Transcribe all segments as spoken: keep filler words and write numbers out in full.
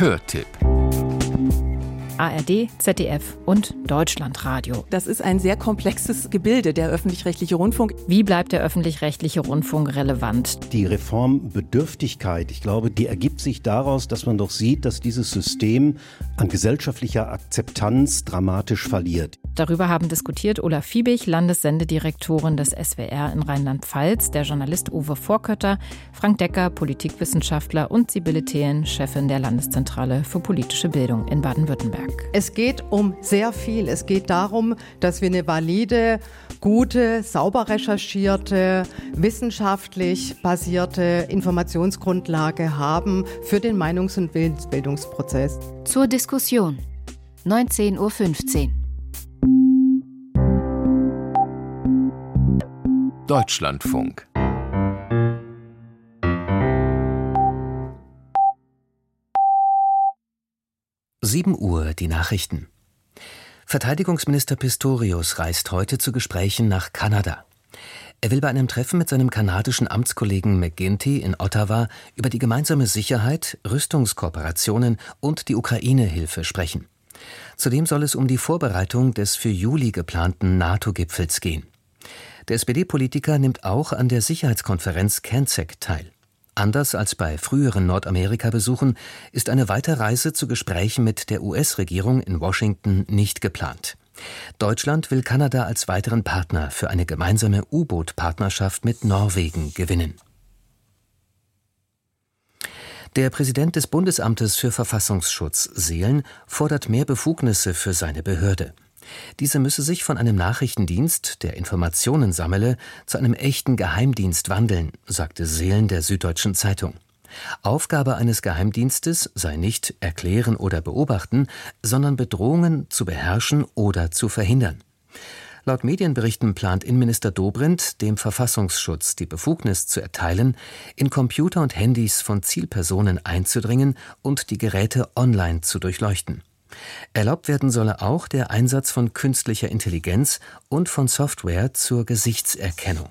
Hörtipp. A R D, Z D F und Deutschlandradio. Das ist ein sehr komplexes Gebilde, der öffentlich-rechtliche Rundfunk. Wie bleibt der öffentlich-rechtliche Rundfunk relevant? Die Reformbedürftigkeit, ich glaube, die ergibt sich daraus, dass man doch sieht, dass dieses System an gesellschaftlicher Akzeptanz dramatisch verliert. Darüber haben diskutiert Olaf Fiebig, Landessendedirektorin des S W R in Rheinland-Pfalz, der Journalist Uwe Vorkötter, Frank Decker, Politikwissenschaftler und Sibylle Thelen, Chefin der Landeszentrale für politische Bildung in Baden-Württemberg. Es geht um sehr viel. Es geht darum, dass wir eine valide, gute, sauber recherchierte, wissenschaftlich basierte Informationsgrundlage haben für den Meinungs- und Willensbildungsprozess. Zur Diskussion. neunzehn Uhr fünfzehn. Deutschlandfunk. sieben Uhr, die Nachrichten. Verteidigungsminister Pistorius reist heute zu Gesprächen nach Kanada. Er will bei einem Treffen mit seinem kanadischen Amtskollegen McGuinty in Ottawa über die gemeinsame Sicherheit, Rüstungskooperationen und die Ukraine-Hilfe sprechen. Zudem soll es um die Vorbereitung des für Juli geplanten NATO-Gipfels gehen. Der S P D-Politiker nimmt auch an der Sicherheitskonferenz CANZEC teil. Anders als bei früheren Nordamerika-Besuchen ist eine Weiterreise zu Gesprächen mit der U S-Regierung in Washington nicht geplant. Deutschland will Kanada als weiteren Partner für eine gemeinsame U-Boot-Partnerschaft mit Norwegen gewinnen. Der Präsident des Bundesamtes für Verfassungsschutz, Seelen, fordert mehr Befugnisse für seine Behörde. Diese müsse sich von einem Nachrichtendienst, der Informationen sammele, zu einem echten Geheimdienst wandeln, sagte Seelen der Süddeutschen Zeitung. Aufgabe eines Geheimdienstes sei nicht erklären oder beobachten, sondern Bedrohungen zu beherrschen oder zu verhindern. Laut Medienberichten plant Innenminister Dobrindt, dem Verfassungsschutz die Befugnis zu erteilen, in Computer und Handys von Zielpersonen einzudringen und die Geräte online zu durchleuchten. Erlaubt werden solle auch der Einsatz von künstlicher Intelligenz und von Software zur Gesichtserkennung.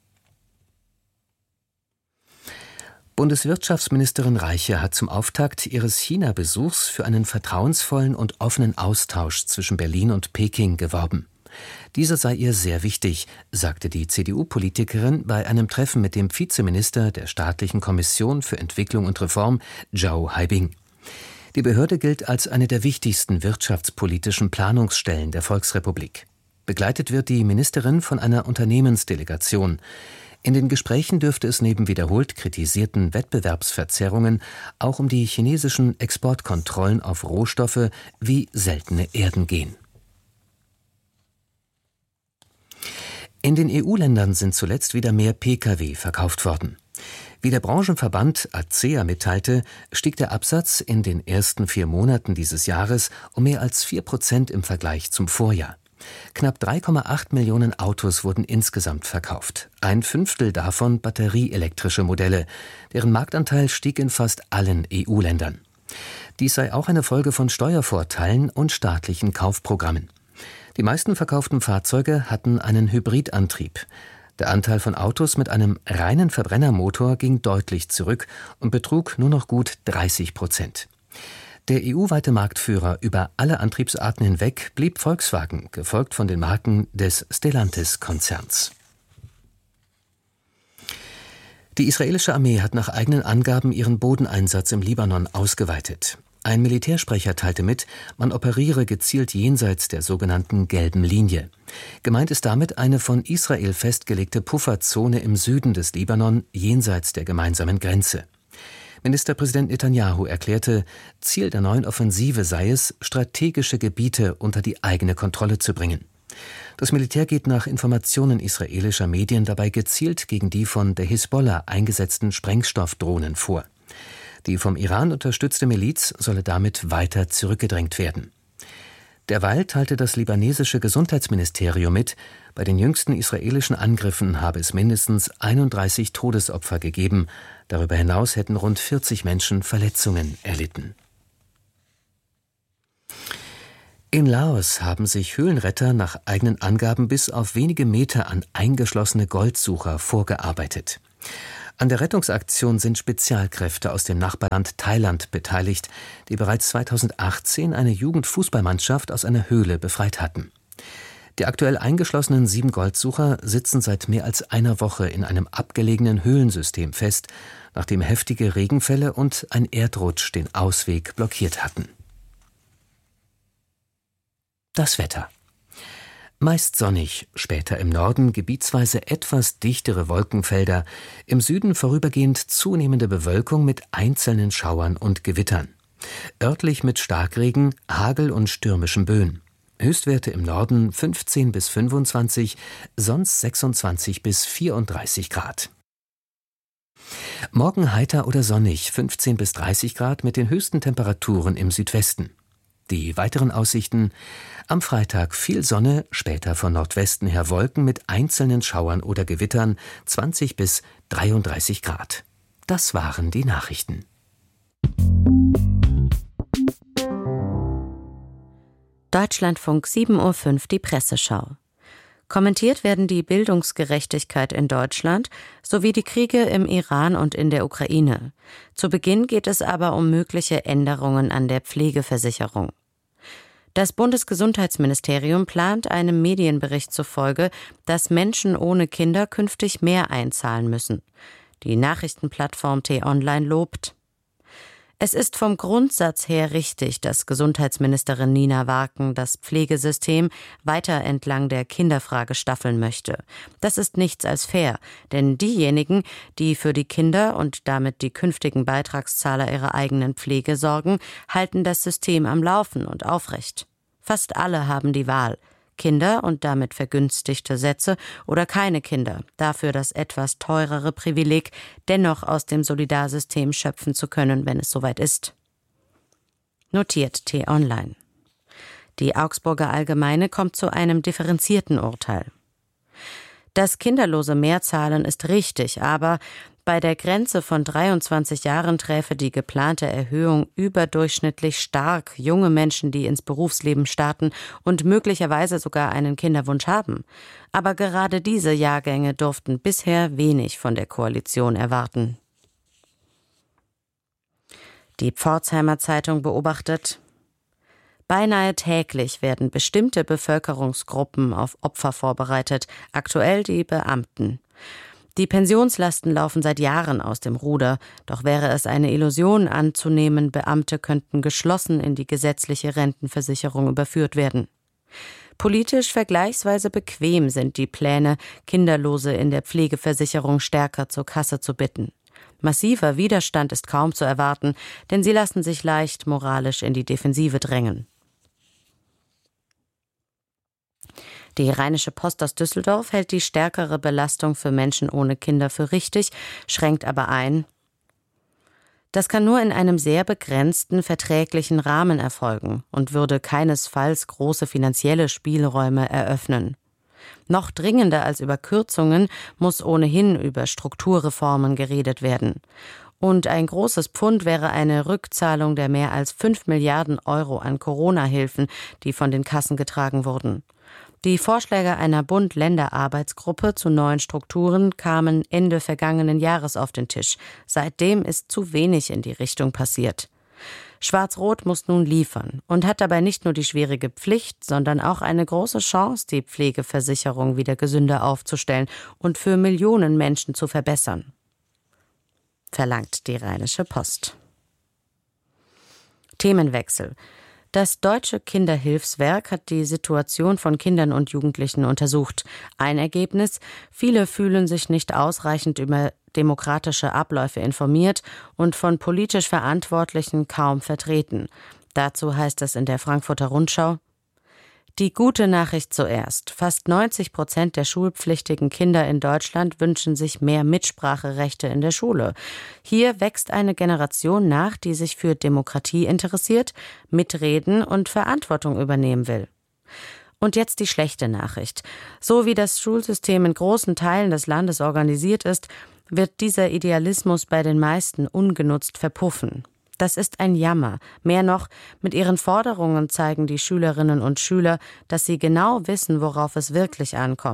Bundeswirtschaftsministerin Reiche hat zum Auftakt ihres China-Besuchs für einen vertrauensvollen und offenen Austausch zwischen Berlin und Peking geworben. Dieser sei ihr sehr wichtig, sagte die C D U-Politikerin bei einem Treffen mit dem Vizeminister der Staatlichen Kommission für Entwicklung und Reform, Zhao Haibing. Die Behörde gilt als eine der wichtigsten wirtschaftspolitischen Planungsstellen der Volksrepublik. Begleitet wird die Ministerin von einer Unternehmensdelegation. In den Gesprächen dürfte es neben wiederholt kritisierten Wettbewerbsverzerrungen auch um die chinesischen Exportkontrollen auf Rohstoffe wie seltene Erden gehen. In den E U-Ländern sind zuletzt wieder mehr Pkw verkauft worden. Wie der Branchenverband A C E A mitteilte, stieg der Absatz in den ersten vier Monaten dieses Jahres um mehr als vier Prozent im Vergleich zum Vorjahr. Knapp drei Komma acht Millionen Autos wurden insgesamt verkauft. Ein Fünftel davon batterieelektrische Modelle. Deren Marktanteil stieg in fast allen E U-Ländern. Dies sei auch eine Folge von Steuervorteilen und staatlichen Kaufprogrammen. Die meisten verkauften Fahrzeuge hatten einen Hybridantrieb. Der Anteil von Autos mit einem reinen Verbrennermotor ging deutlich zurück und betrug nur noch gut dreißig Prozent. Der E U-weite Marktführer über alle Antriebsarten hinweg blieb Volkswagen, gefolgt von den Marken des Stellantis-Konzerns. Die israelische Armee hat nach eigenen Angaben ihren Bodeneinsatz im Libanon ausgeweitet. Ein Militärsprecher teilte mit, man operiere gezielt jenseits der sogenannten gelben Linie. Gemeint ist damit eine von Israel festgelegte Pufferzone im Süden des Libanon, jenseits der gemeinsamen Grenze. Ministerpräsident Netanyahu erklärte, Ziel der neuen Offensive sei es, strategische Gebiete unter die eigene Kontrolle zu bringen. Das Militär geht nach Informationen israelischer Medien dabei gezielt gegen die von der Hisbollah eingesetzten Sprengstoffdrohnen vor. Die vom Iran unterstützte Miliz solle damit weiter zurückgedrängt werden. Derweil teilte das libanesische Gesundheitsministerium mit, bei den jüngsten israelischen Angriffen habe es mindestens einunddreißig Todesopfer gegeben. Darüber hinaus hätten rund vierzig Menschen Verletzungen erlitten. In Laos haben sich Höhlenretter nach eigenen Angaben bis auf wenige Meter an eingeschlossene Goldsucher vorgearbeitet. An der Rettungsaktion sind Spezialkräfte aus dem Nachbarland Thailand beteiligt, die bereits zweitausendachtzehn eine Jugendfußballmannschaft aus einer Höhle befreit hatten. Die aktuell eingeschlossenen sieben Goldsucher sitzen seit mehr als einer Woche in einem abgelegenen Höhlensystem fest, nachdem heftige Regenfälle und ein Erdrutsch den Ausweg blockiert hatten. Das Wetter. Meist sonnig, später im Norden gebietsweise etwas dichtere Wolkenfelder, im Süden vorübergehend zunehmende Bewölkung mit einzelnen Schauern und Gewittern. Örtlich mit Starkregen, Hagel und stürmischen Böen. Höchstwerte im Norden fünfzehn bis fünfundzwanzig, sonst sechsundzwanzig bis vierunddreißig Grad. Morgen heiter oder sonnig, fünfzehn bis dreißig Grad mit den höchsten Temperaturen im Südwesten. Die weiteren Aussichten: am Freitag viel Sonne, später von Nordwesten her Wolken mit einzelnen Schauern oder Gewittern, zwanzig bis dreiunddreißig Grad. Das waren die Nachrichten. Deutschlandfunk sieben Uhr fünf, die Presseschau. Kommentiert werden die Bildungsgerechtigkeit in Deutschland sowie die Kriege im Iran und in der Ukraine. Zu Beginn geht es aber um mögliche Änderungen an der Pflegeversicherung. Das Bundesgesundheitsministerium plant einem Medienbericht zufolge, dass Menschen ohne Kinder künftig mehr einzahlen müssen. Die Nachrichtenplattform T-Online lobt: Es ist vom Grundsatz her richtig, dass Gesundheitsministerin Nina Warken das Pflegesystem weiter entlang der Kinderfrage staffeln möchte. Das ist nichts als fair, denn diejenigen, die für die Kinder und damit die künftigen Beitragszahler ihrer eigenen Pflege sorgen, halten das System am Laufen und aufrecht. Fast alle haben die Wahl: Kinder und damit vergünstigte Sätze oder keine Kinder, dafür das etwas teurere Privileg, dennoch aus dem Solidarsystem schöpfen zu können, wenn es soweit ist. Notiert T-Online. Die Augsburger Allgemeine kommt zu einem differenzierten Urteil. Das kinderlose Mehrzahlen ist richtig, aber bei der Grenze von dreiundzwanzig Jahren träfe die geplante Erhöhung überdurchschnittlich stark junge Menschen, die ins Berufsleben starten und möglicherweise sogar einen Kinderwunsch haben. Aber gerade diese Jahrgänge durften bisher wenig von der Koalition erwarten. Die Pforzheimer Zeitung beobachtet: Beinahe täglich werden bestimmte Bevölkerungsgruppen auf Opfer vorbereitet, aktuell die Beamten. Die Pensionslasten laufen seit Jahren aus dem Ruder, doch wäre es eine Illusion anzunehmen, Beamte könnten geschlossen in die gesetzliche Rentenversicherung überführt werden. Politisch vergleichsweise bequem sind die Pläne, Kinderlose in der Pflegeversicherung stärker zur Kasse zu bitten. Massiver Widerstand ist kaum zu erwarten, denn sie lassen sich leicht moralisch in die Defensive drängen. Die Rheinische Post aus Düsseldorf hält die stärkere Belastung für Menschen ohne Kinder für richtig, schränkt aber ein: Das kann nur in einem sehr begrenzten verträglichen Rahmen erfolgen und würde keinesfalls große finanzielle Spielräume eröffnen. Noch dringender als über Kürzungen muss ohnehin über Strukturreformen geredet werden. Und ein großes Pfund wäre eine Rückzahlung der mehr als fünf Milliarden Euro an Corona-Hilfen, die von den Kassen getragen wurden. Die Vorschläge einer Bund-Länder-Arbeitsgruppe zu neuen Strukturen kamen Ende vergangenen Jahres auf den Tisch. Seitdem ist zu wenig in die Richtung passiert. Schwarz-Rot muss nun liefern und hat dabei nicht nur die schwierige Pflicht, sondern auch eine große Chance, die Pflegeversicherung wieder gesünder aufzustellen und für Millionen Menschen zu verbessern, verlangt die Rheinische Post. Themenwechsel. Das Deutsche Kinderhilfswerk hat die Situation von Kindern und Jugendlichen untersucht. Ein Ergebnis: Viele fühlen sich nicht ausreichend über demokratische Abläufe informiert und von politisch Verantwortlichen kaum vertreten. Dazu heißt es in der Frankfurter Rundschau: Die gute Nachricht zuerst. Fast neunzig Prozent der schulpflichtigen Kinder in Deutschland wünschen sich mehr Mitspracherechte in der Schule. Hier wächst eine Generation nach, die sich für Demokratie interessiert, mitreden und Verantwortung übernehmen will. Und jetzt die schlechte Nachricht. So wie das Schulsystem in großen Teilen des Landes organisiert ist, wird dieser Idealismus bei den meisten ungenutzt verpuffen. Das ist ein Jammer. Mehr noch, mit ihren Forderungen zeigen die Schülerinnen und Schüler, dass sie genau wissen, worauf es wirklich ankommt: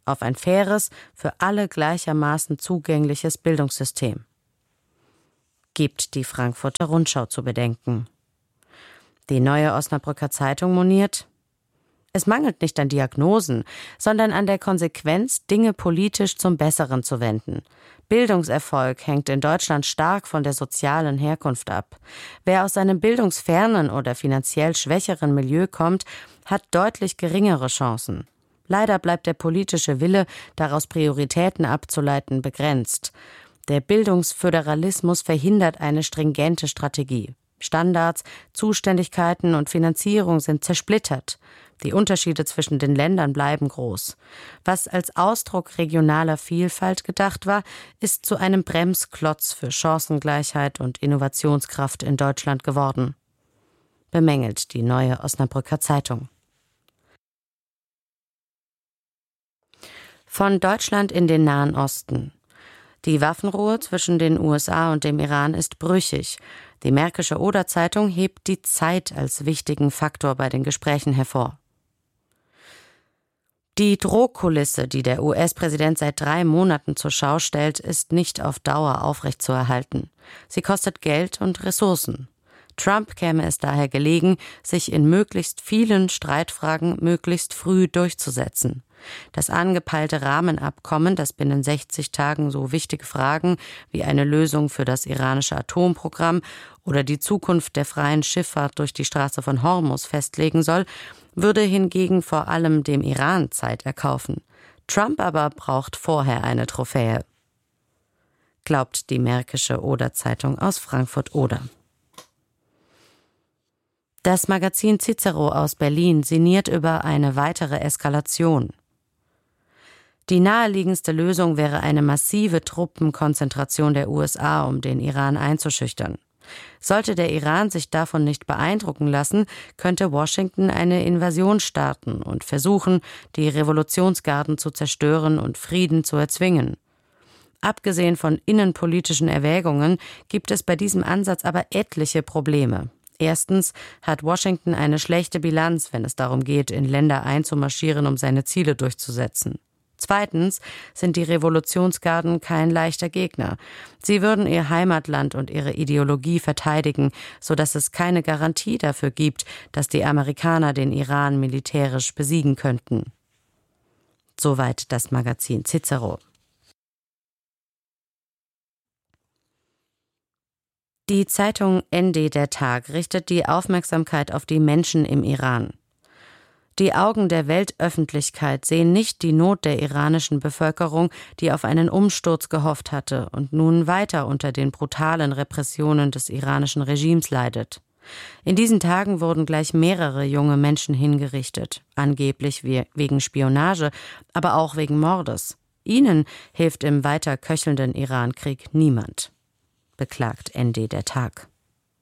auf ein faires, für alle gleichermaßen zugängliches Bildungssystem. Gibt die Frankfurter Rundschau zu bedenken. Die Neue Osnabrücker Zeitung moniert: Es mangelt nicht an Diagnosen, sondern an der Konsequenz, Dinge politisch zum Besseren zu wenden. Bildungserfolg hängt in Deutschland stark von der sozialen Herkunft ab. Wer aus einem bildungsfernen oder finanziell schwächeren Milieu kommt, hat deutlich geringere Chancen. Leider bleibt der politische Wille, daraus Prioritäten abzuleiten, begrenzt. Der Bildungsföderalismus verhindert eine stringente Strategie. Standards, Zuständigkeiten und Finanzierung sind zersplittert. Die Unterschiede zwischen den Ländern bleiben groß. Was als Ausdruck regionaler Vielfalt gedacht war, ist zu einem Bremsklotz für Chancengleichheit und Innovationskraft in Deutschland geworden, bemängelt die Neue Osnabrücker Zeitung. Von Deutschland in den Nahen Osten. Die Waffenruhe zwischen den U S A und dem Iran ist brüchig. Die Märkische Oder-Zeitung hebt die Zeit als wichtigen Faktor bei den Gesprächen hervor. Die Drohkulisse, die der U S-Präsident seit drei Monaten zur Schau stellt, ist nicht auf Dauer aufrechtzuerhalten. Sie kostet Geld und Ressourcen. Trump käme es daher gelegen, sich in möglichst vielen Streitfragen möglichst früh durchzusetzen. Das angepeilte Rahmenabkommen, das binnen sechzig Tagen so wichtige Fragen wie eine Lösung für das iranische Atomprogramm oder die Zukunft der freien Schifffahrt durch die Straße von Hormuz festlegen soll, würde hingegen vor allem dem Iran Zeit erkaufen. Trump aber braucht vorher eine Trophäe, glaubt die Märkische Oder-Zeitung aus Frankfurt-Oder. Das Magazin Cicero aus Berlin sinniert über eine weitere Eskalation. Die naheliegendste Lösung wäre eine massive Truppenkonzentration der U S A, um den Iran einzuschüchtern. Sollte der Iran sich davon nicht beeindrucken lassen, könnte Washington eine Invasion starten und versuchen, die Revolutionsgarden zu zerstören und Frieden zu erzwingen. Abgesehen von innenpolitischen Erwägungen gibt es bei diesem Ansatz aber etliche Probleme. Erstens hat Washington eine schlechte Bilanz, wenn es darum geht, in Länder einzumarschieren, um seine Ziele durchzusetzen. Zweitens sind die Revolutionsgarden kein leichter Gegner. Sie würden ihr Heimatland und ihre Ideologie verteidigen, sodass es keine Garantie dafür gibt, dass die Amerikaner den Iran militärisch besiegen könnten. Soweit das Magazin Cicero. Die Zeitung N D Der Tag richtet die Aufmerksamkeit auf die Menschen im Iran. Die Augen der Weltöffentlichkeit sehen nicht die Not der iranischen Bevölkerung, die auf einen Umsturz gehofft hatte und nun weiter unter den brutalen Repressionen des iranischen Regimes leidet. In diesen Tagen wurden gleich mehrere junge Menschen hingerichtet, angeblich wegen Spionage, aber auch wegen Mordes. Ihnen hilft im weiter köchelnden Irankrieg niemand, beklagt N D Der Tag.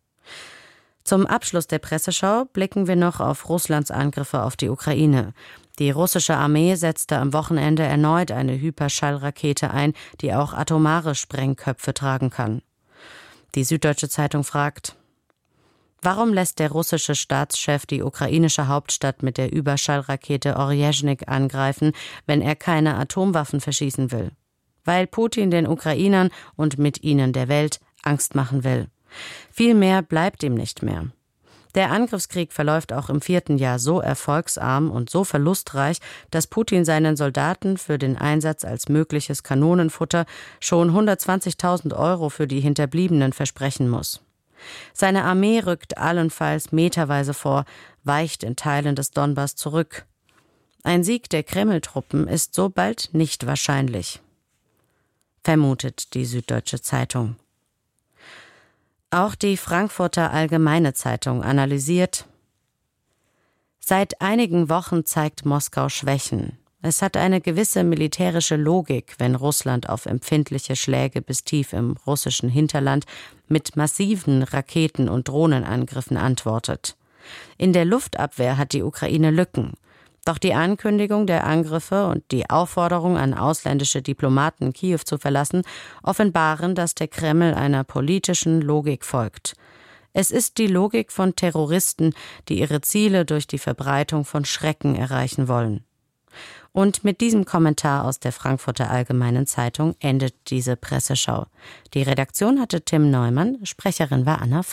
Zum Abschluss der Presseschau blicken wir noch auf Russlands Angriffe auf die Ukraine. Die russische Armee setzte am Wochenende erneut eine Hyperschallrakete ein, die auch atomare Sprengköpfe tragen kann. Die Süddeutsche Zeitung fragt: Warum lässt der russische Staatschef die ukrainische Hauptstadt mit der Überschallrakete Oryezhnik angreifen, wenn er keine Atomwaffen verschießen will? Weil Putin den Ukrainern und mit ihnen der Welt Angst machen will. Viel mehr bleibt ihm nicht mehr. Der Angriffskrieg verläuft auch im vierten Jahr so erfolgsarm und so verlustreich, dass Putin seinen Soldaten für den Einsatz als mögliches Kanonenfutter schon hundertzwanzigtausend Euro für die Hinterbliebenen versprechen muss. Seine Armee rückt allenfalls meterweise vor, weicht in Teilen des Donbass zurück. Ein Sieg der Kreml-Truppen ist so bald nicht wahrscheinlich, vermutet die Süddeutsche Zeitung. Auch die Frankfurter Allgemeine Zeitung analysiert: Seit einigen Wochen zeigt Moskau Schwächen. Es hat eine gewisse militärische Logik, wenn Russland auf empfindliche Schläge bis tief im russischen Hinterland mit massiven Raketen- und Drohnenangriffen antwortet. In der Luftabwehr hat die Ukraine Lücken. Doch die Ankündigung der Angriffe und die Aufforderung an ausländische Diplomaten, Kiew zu verlassen, offenbaren, dass der Kreml einer politischen Logik folgt. Es ist die Logik von Terroristen, die ihre Ziele durch die Verbreitung von Schrecken erreichen wollen. Und mit diesem Kommentar aus der Frankfurter Allgemeinen Zeitung endet diese Presseschau. Die Redaktion hatte Tim Neumann, Sprecherin war Anna